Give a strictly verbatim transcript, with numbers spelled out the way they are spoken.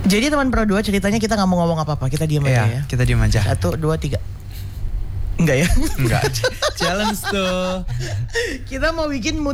Jadi teman Pro dua ceritanya kita nggak mau ngomong apa-apa, kita diam aja Iya, ya. kita diam aja. Satu, dua, tiga. Enggak ya? Enggak. Challenge tuh. Kita mau bikin